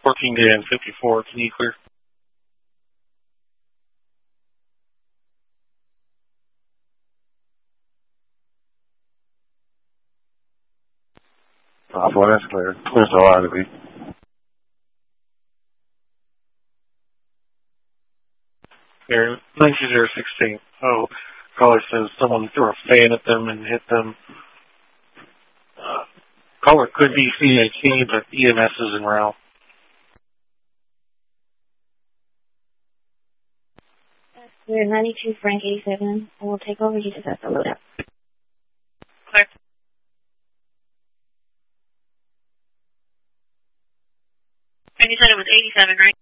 14 to 54, can you clear? Well, that's clear. Clear so out of it. Here, 92016. Oh, caller says someone threw a fan at them and hit them. Caller could be CAC, but EMS is en route. We're 92 Frank 87. I will take over. You just have to load up. Clear. And you said it was 87, right?